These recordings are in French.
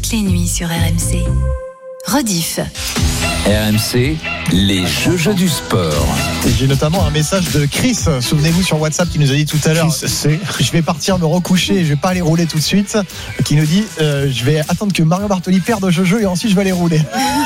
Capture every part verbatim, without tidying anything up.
toutes les nuits sur R M C. Rediff. R M C, les jeux jeux du sport. Et j'ai notamment un message de Chris, souvenez-vous sur WhatsApp, qui nous a dit tout à l'heure, je vais partir me recoucher et je vais pas aller rouler tout de suite, qui nous dit euh, je vais attendre que Marion Bartoli perde au jeu et ensuite je vais aller rouler.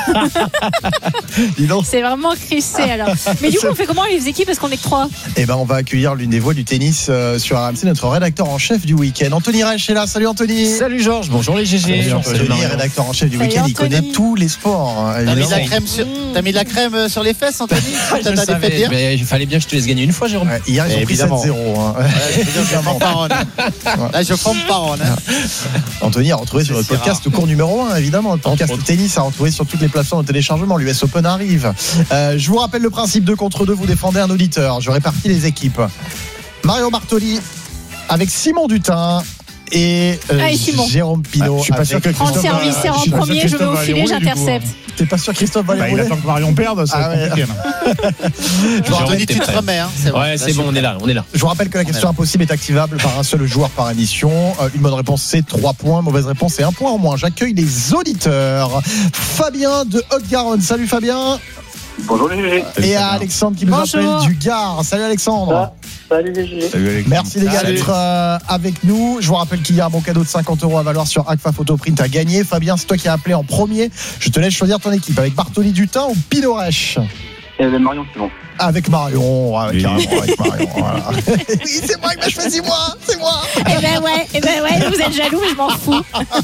Dis donc. C'est vraiment Chris alors. Mais du coup on fait comment les équipes parce qu'on est que trois? Eh ben on va accueillir l'une des voix du tennis euh, sur R M C, notre rédacteur en chef du week-end, Anthony Reich est là. Salut Anthony. Salut Georges, bonjour les G G. Salut Anthony, Anthony rédacteur en chef du Salut week-end, il Anthony. connaît tous les sports. T'as mis, de la crème sur, t'as mis de la crème sur les fesses, Anthony? T'as Je des savais, fêtes bien. mais il fallait bien que je te laisse gagner une fois, Jérôme. Ouais, hier ils ont pris Évidemment. sept zéro. Hein. Ouais, je veux dire, je forme parole. Là, je forme parole. Hein. Anthony a retrouvé sur C'est notre si podcast rare. cours numéro un, évidemment. Le podcast Entre tennis a retrouvé sur toutes les plateformes de téléchargement. L'U S Open arrive. Euh, je vous rappelle le principe deux contre deux. Vous défendez un auditeur. Je répartis les équipes. Mario Bartoli avec Simon Dutin et euh, Allez, Simon. Jérôme Pinot. Ah, je suis pas avec... sûr que Prends le Christophe va- serviceur je en suis pas sûr premier, que je vais Christophe au va aller filet, rouler, du coup. j'intercepte. T'es pas sûr que Christophe va Bah, aller il rouler attend que Marion perde, ça va Ah être ouais. compliqué. là. Je vous rappelle- Anthony, tu te remets. Hein. C'est bon. Ouais, Là, c'est je bon, suis on est là, on est là. Je vous rappelle que la question impossible est activable par un seul joueur par émission. Euh, une bonne réponse, c'est trois points. Mauvaise réponse, c'est un point en moins. J'accueille les auditeurs. Fabien de Haute-Garonne. Salut Fabien. Bonjour les G G. Et à Alexandre qui nous Bonjour. appelle du Gard. Salut Alexandre. Salut les G G. Salut, Alexandre. Merci les gars Salut. d'être euh, avec nous. Je vous rappelle qu'il y a un bon cadeau de cinquante euros à valoir sur Agfa Photoprint à gagner. Fabien, c'est toi qui as appelé en premier. Je te laisse choisir ton équipe avec Bartoli Dutin ou Pinot Reich. Et ben Marion, c'est bon. Avec Marion, ouais, Oui. carrément avec Marion. Voilà. Oui, c'est moi qui m'a choisi moi, c'est moi. Eh ben ouais, eh ben ouais, vous êtes jaloux, je m'en fous.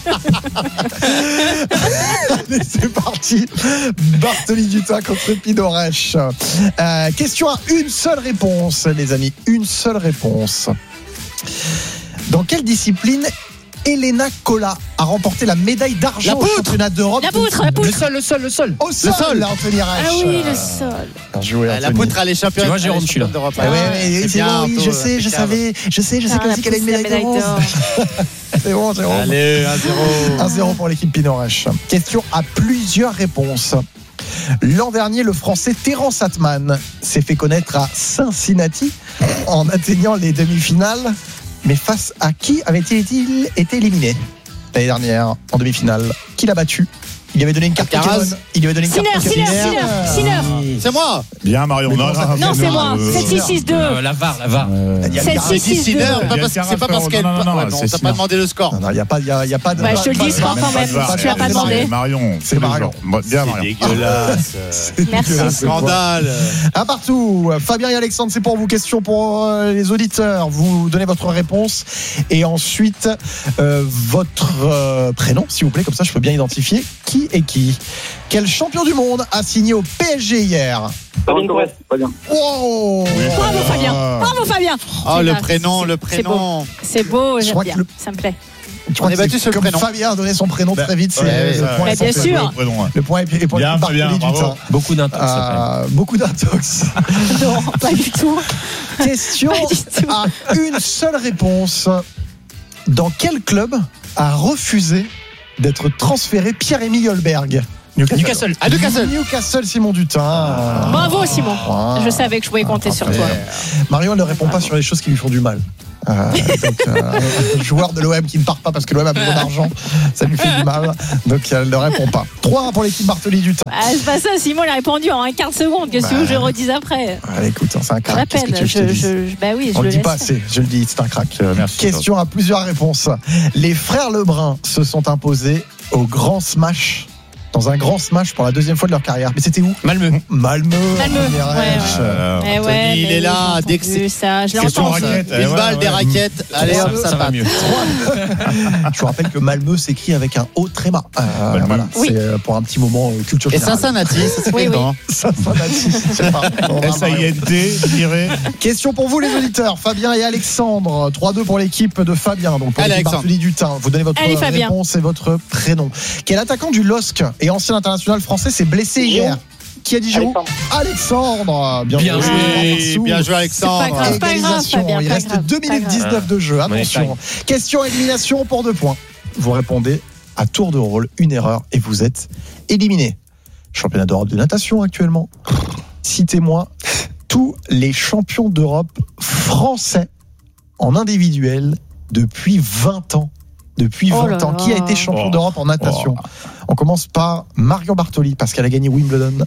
Allez, c'est parti. Bartoli Dutin contre Pinot Reich. Euh, question à une seule réponse, les amis. Une seule réponse. Dans quelle discipline Elena Cola a remporté la médaille d'argent La au poutre. championnat d'Europe? La poutre, la Le poutre. sol, le sol, le sol. Au sol, sol. Anthony Reich. Ah oui, le sol. Bien joué, La Anthony. poutre, elle est championne. Tu vois, Jérôme, elle est je suis là. championne d'Europe. Ah ouais, Ah, mais c'est c'est bien, bon, oui, Anto, je sais, je impeccable. savais, je sais, je sais Ah, qu'elle la dit qu'elle a une poutre, la médaille médaille d'or. d'or. C'est bon, Jérôme. Allez, un zéro. un zéro pour l'équipe Pinot Reich. Question à plusieurs réponses. L'an dernier, le Français Terence Atman s'est fait connaître à Cincinnati en atteignant les demi-finales. Mais face à qui avait-il été éliminé l'année dernière en demi-finale? Qui l'a battu? Il lui avait donné une carte Alcaraz. Pokémon. Il lui avait donné une carte Sinner, Pokémon. Sinner, Sinner. C'est moi. Bien, Marion. Mais Non, comment ça- Non, c'est moi. euh, sept six six deux. Euh, la V A R, la V A R. euh, Il y a sept Alcaraz. six J'ai dit six Sinner, deux. pas parce- c'est pas parce qu'elle. Non, non, non, ouais, non, c'est t'as pas Sinner. demandé le score. Non, non, il n'y a pas, il y a, il y a pas de. Bah, je te le dis, score quand même. Pas de Tu l'as pas V A R. demandé. Marion. C'est Marion. Bon, Bien, Marion. Dégueulasse. Merci. Un scandale. Un partout. Fabien et Alexandre, c'est pour vous. Question pour euh, les auditeurs. Vous donnez votre réponse et ensuite euh, votre euh, prénom, s'il vous plaît. Comme ça, je peux bien identifier qui est qui. Quel champion du monde a signé au P S G hier? Fabien Torres, pas bien. Wow. Bravo Fabien. Bravo Fabien. Oh, C'est le grave. prénom, le C'est beau. prénom. C'est beau, Je j'aime crois bien. que le- Ça me plaît. Je crois On est que battu c'est sur le comme prénom. Fabien a donné son prénom très vite. C'est Ouais, le ouais, point ouais. est Bien pour- sûr. Prénom, ouais. Le point est pour Bien, l'équipe Fabien, Bartoli bravo. Dutin. Beaucoup d'intox. Euh, beaucoup d'intox. Non, pas du tout. Question Pas du tout. à une seule réponse. Dans quel club a refusé d'être transféré Pierre-Emile Holberg? Newcastle. À Newcastle. Newcastle, Simon Dutin. Bravo Simon. Ah. Je savais que je pouvais compter sur toi. Marion, elle ne répond pas sur les choses qui lui font du mal. Euh, donc, euh, un joueur de l'O M qui ne part pas parce que l'O M a besoin d'argent, ça lui fait du mal. Donc, elle ne répond pas. trois un pour l'équipe Bartoli Dutin. Ah, c'est pas ça, Simon il a répondu en un quart de seconde. Qu'est-ce que tu veux que je redise après? Allez, écoute, hein, c'est un À crack. Qu'est-ce que peine. tu veux que je te Je, dise je, bah oui, je On le le dit laisse. pas assez, je le dis, c'est un crack. Euh, Merci. Question à plusieurs réponses. Les frères Lebrun se sont imposés au grand smash, dans un grand smash pour la deuxième fois de leur carrière. Mais c'était où? Malmö. Malmö. Malmö, Anthony Reich. ouais, ouais. Euh, Eh ouais, il mais est là, j'ai entendu dès que c'est- ça, je l'ai Question entendu. raquette. Une ouais, balle, ouais. des raquettes. Allez Ça, hop, ça ça va passe. mieux. Je vous rappelle que Malmö s'écrit avec un O tréma. Euh, Malmö. voilà, Oui. c'est euh, pour un petit moment euh, culture Et générale. Cincinnati, ça s'écrit Oui, oui. comment? Cincinnati, je sais pas. On va S A I N T, tiré. Question pour vous les auditeurs, Fabien et Alexandre. trois deux pour l'équipe de Fabien. Donc pour Allez, l'équipe Alexandre. Bartoli Dutin. Vous donnez votre Allez, Fabien. réponse et votre prénom. Quel attaquant du L O S C et ancien international français s'est blessé hier? Qui a dit Giroud? Alexandre. Bien, Bien joué. Oui, bien joué, C'est pas Alexandre. grave, pas grave, Égalisation. Fabien, Il pas reste grave, deux pas minutes grave. dix-neuf de jeu. Attention. Question élimination pour deux points. Vous répondez à tour de rôle, une erreur et vous êtes éliminé. Championnat d'Europe de natation actuellement. Citez-moi tous les champions d'Europe français en individuel depuis vingt ans. depuis Oh vingt là ans. Qui a là. été champion Oh. d'Europe en natation? Oh. On commence par Marion Bartoli, parce qu'elle a gagné Wimbledon.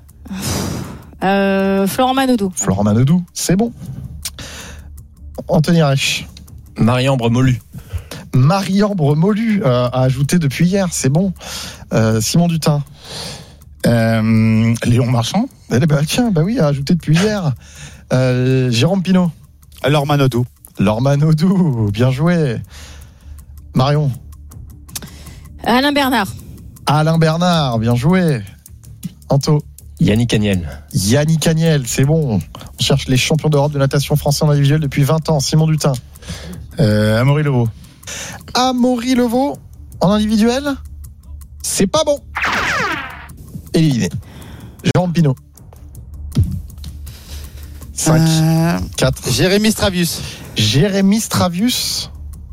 Euh, Florent Manodou. Florent Manodou, c'est bon. Anthony Reich. Marie-Ambre Molu. Marie-Ambre Molu euh, a ajouté depuis hier, c'est bon. Euh, Simon Dutin. Euh, Léon Marchand. Eh ben, tiens, bah oui, a ajouté depuis hier. Euh, Jérôme Pinault. Alors Manodou. Laure Manodou, bien joué. Marion. Alain Bernard. Alain Bernard, bien joué. Anto. Yannick Agnel. Yannick Agnel, c'est bon. On cherche les champions d'Europe de natation français en individuel depuis vingt ans. Simon Dutin. Euh, Amaury Levaux. Amaury Levaux, en individuel, c'est pas bon. Éliminé. Jérôme Pinault. cinq, Euh, quatre. Jérémy Stravius. Jérémy Stravius.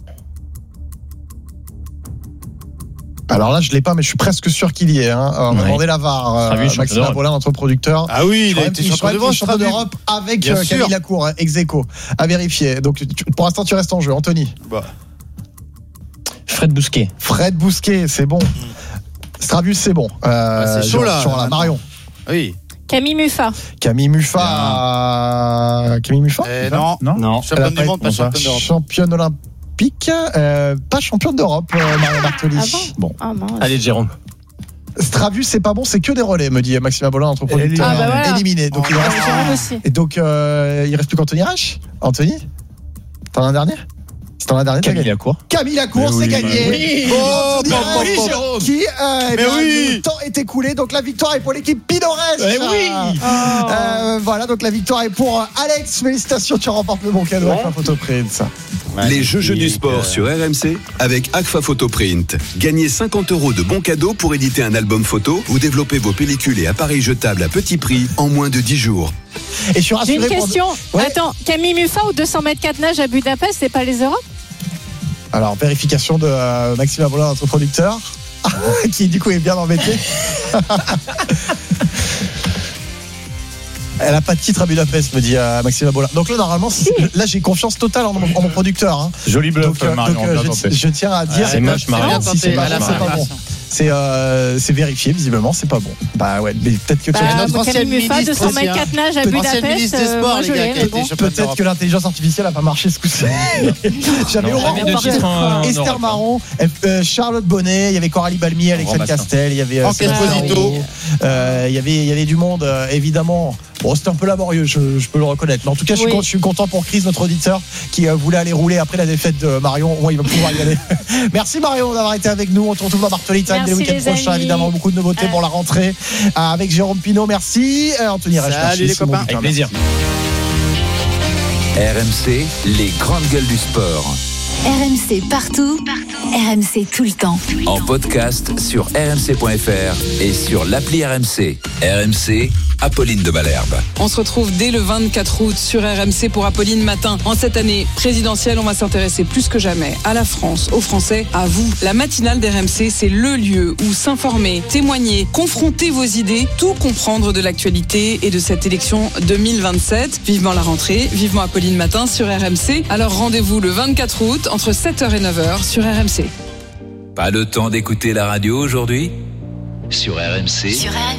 Alors là, je l'ai pas, mais je suis presque sûr qu'il y est. Hein. On va Ouais. demander la V A R. euh, Stravius, champion Maxime d'Europe. Abolin, notre producteur. Ah oui, il Je a crois été même- je crois champion même qu'il est d'Europe. champion Stravius. d'Europe avec Bien euh, sûr. Camille Lacour, hein, ex aequo, à vérifier. Donc tu- pour l'instant, tu restes en jeu. Anthony. Bah. Fred Bousquet. Fred Bousquet, c'est bon. Stravius, c'est bon. Euh, c'est chaud, là. sur la Marion. Oui. Camille Muffat. Camille Muffat. Camille Muffat. Eh non. Non. Non. Elle a Championne pas du monde, été- pas championne d'Europe. Championne olympique, euh, pas championne d'Europe, euh, Marion Bartoli. Ah bon bon. Ah mince. Allez, Jérôme. Stravius, c'est pas bon, c'est que des relais, me dit Maxime Abolin, notre producteur. Ah bah voilà. Éliminé. Donc il Ah, reste. Jérôme aussi. Et donc euh, il reste plus qu'Anthony Reich. Anthony, t'en as un dernier? C'est un dernier. t'as Camille gagné. Lacour. Camille Lacour, Mais c'est oui, gagné. oui. Oh, bon, bon, oui, bon. Jérôme. Qui, euh, eh Mais bien, oui. le temps est écoulé, donc la victoire est pour l'équipe Pinoresque. Eh oui. Oh. Euh, voilà, donc la victoire est pour euh, Alex. Félicitations, tu remportes le bon cadeau avec un photoprint. Les jeux jeux du Magnifique. sport sur R M C avec Agfa Photoprint. Gagnez cinquante euros de bons cadeaux pour éditer un album photo ou développer vos pellicules et appareils jetables à petit prix en moins de dix jours. Et je suis J'ai rassuré une pour- question. Ouais. Attends, Camille Muffat au deux cents mètres quatre nage à Budapest, c'est pas les Europes? Alors, vérification de euh, Maxime Abolin, notre producteur, qui du coup est bien embêté. Elle a pas de titre à Budapest, me dit euh, Maxime Abolin. Donc là, normalement, c'est- là, j'ai confiance totale en mon, en mon producteur. Hein. Joli bluff, Donc, euh, Marion. donc, euh, bien je, tenté. je tiens à dire, Ah, c'est moche, Marion. Non, Bien si c'est tenté, pas à la bon, fin, c'est pas bon. attention. C'est euh, c'est vérifié, visiblement, c'est pas bon. Bah ouais, mais peut-être que Bah, notre moi, ancienne Camille Muffat, ministre deux cents mètres aussi, hein. quatre nage à Ancienne Ancienne Budapest. ministre des euh, Sports, moi, les je gars, l'ai, qui a mais été bon. championne peut-être d'Europe. que l'intelligence artificielle a pas marché ce coup-ci. J'avais Non, Aurore jamais de Berger, titre en- en Esther Europe. Marron, euh, Charlotte Bonnet, il y avait Coralie Balmy, Alexandre bassin. Castel, il y avait euh, Franck Sébastien Esposito. Roux. Euh, il y avait il y avait du monde euh, évidemment. Bon, c'était un peu laborieux, je, je peux le reconnaître. Mais en tout cas, je suis, Oui. con- je suis content pour Chris, notre auditeur, qui euh, voulait aller rouler après la défaite de Marion. Au moins, il va pouvoir y aller. Merci Marion d'avoir été avec nous. On te retrouve dans Bartoli Time dès le Merci, week-end les prochain. amis. Évidemment, beaucoup de nouveautés Euh. pour la rentrée euh, avec Jérôme Pinault. Merci. Euh, Anthony Reich, Salut merci. les Simon copains. Dutin, Avec plaisir. R M C, les grandes gueules du sport. R M C partout, R M C tout le temps. En podcast sur r m c point f r et sur l'appli R M C. R M C, Apolline de Malherbe. On se retrouve dès le vingt-quatre août sur R M C pour Apolline Matin. En cette année présidentielle, on va s'intéresser plus que jamais à la France, aux Français, à vous. La matinale d'R M C, c'est le lieu où s'informer, témoigner, confronter vos idées, tout comprendre de l'actualité et de cette élection deux mille vingt-sept. Vivement la rentrée, vivement Apolline Matin sur R M C. Alors rendez-vous le vingt-quatre août entre sept heures et neuf heures sur R M C. Pas le temps d'écouter la radio aujourd'hui ? Sur R M C, Sur R M C.